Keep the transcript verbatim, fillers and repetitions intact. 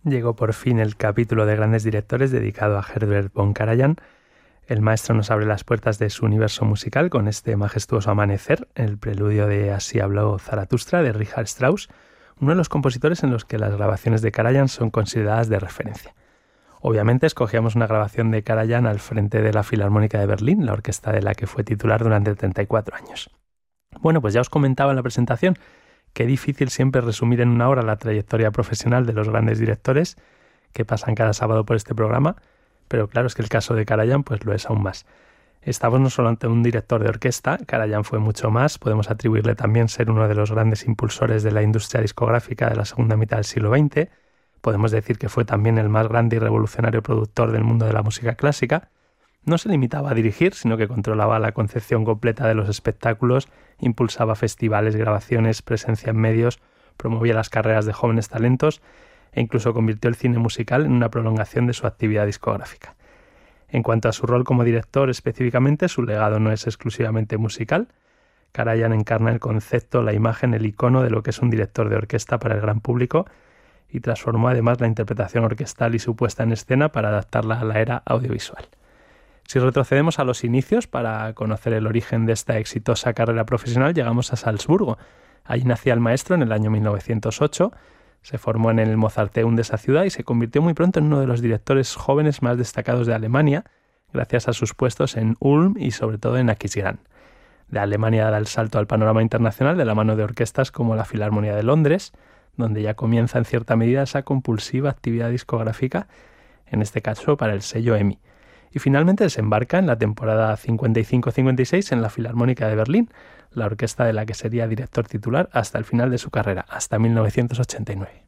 Llegó por fin el capítulo de Grandes Directores dedicado a Herbert von Karajan. El maestro nos abre las puertas de su universo musical con este majestuoso Amanecer, el preludio de Así habló Zaratustra de Richard Strauss, uno de los compositores en los que las grabaciones de Karajan son consideradas de referencia. Obviamente escogíamos una grabación de Karajan al frente de la Filarmónica de Berlín, la orquesta de la que fue titular durante treinta y cuatro años. Bueno, pues ya os comentaba en la presentación qué difícil siempre resumir en una hora la trayectoria profesional de los grandes directores que pasan cada sábado por este programa, pero claro, es que el caso de Karajan pues lo es aún más. Estamos no solo ante un director de orquesta, Karajan fue mucho más, podemos atribuirle también ser uno de los grandes impulsores de la industria discográfica de la segunda mitad del siglo veinte, podemos decir que fue también el más grande y revolucionario productor del mundo de la música clásica. No se limitaba a dirigir, sino que controlaba la concepción completa de los espectáculos, impulsaba festivales, grabaciones, presencia en medios, promovía las carreras de jóvenes talentos e incluso convirtió el cine musical en una prolongación de su actividad discográfica. En cuanto a su rol como director específicamente, su legado no es exclusivamente musical. Karajan encarna el concepto, la imagen, el icono de lo que es un director de orquesta para el gran público y transformó además la interpretación orquestal y su puesta en escena para adaptarla a la era audiovisual. Si retrocedemos a los inicios para conocer el origen de esta exitosa carrera profesional, llegamos a Salzburgo. Allí nacía el maestro en el año mil novecientos ocho, se formó en el Mozarteum de esa ciudad y se convirtió muy pronto en uno de los directores jóvenes más destacados de Alemania, gracias a sus puestos en Ulm y sobre todo en Aquisgrán. De Alemania da el salto al panorama internacional de la mano de orquestas como la Filarmonía de Londres, donde ya comienza en cierta medida esa compulsiva actividad discográfica, en este caso para el sello E M I. Y finalmente desembarca en la temporada cincuenta y cinco cincuenta y seis en la Filarmónica de Berlín, la orquesta de la que sería director titular hasta el final de su carrera, hasta mil novecientos ochenta y nueve.